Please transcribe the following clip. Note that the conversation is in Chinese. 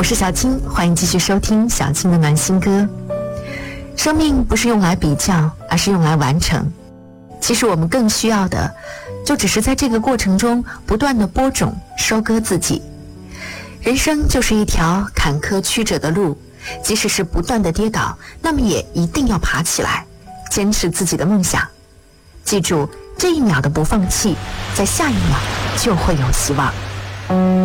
我是小青，欢迎继续收听小青的暖心歌。生命不是用来比较，而是用来完成。其实我们更需要的，就只是在这个过程中不断的播种、收割自己。人生就是一条坎坷曲折的路，即使是不断的跌倒，那么也一定要爬起来，坚持自己的梦想。记住，这一秒的不放弃，在下一秒就会有希望。